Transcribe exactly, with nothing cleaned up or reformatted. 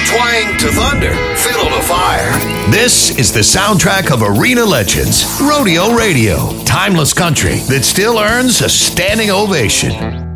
Twang to thunder, fiddle to fire. This is the soundtrack of Arena Legends, Rodeo Radio. Timeless country that still earns a standing ovation.